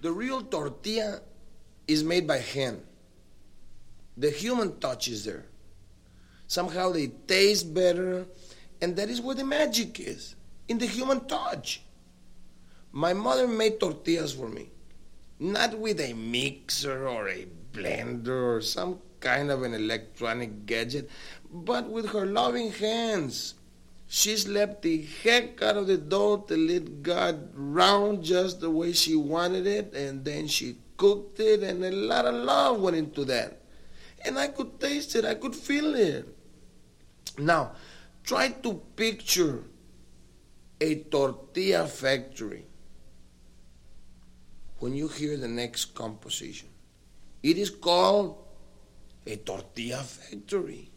The real tortilla is made by hand. The human touch is there. Somehow they taste better, and that is where the magic is, in the human touch. My mother made tortillas for me, not with a mixer or a blender or some kind of an electronic gadget, but with her loving hands. She slapped the heck out of the dough till it got round just the way she wanted it, and then she cooked it, and a lot of love went into that. And I could taste it, I could feel it. Now, try to picture a tortilla factory when you hear the next composition. It is called a tortilla factory.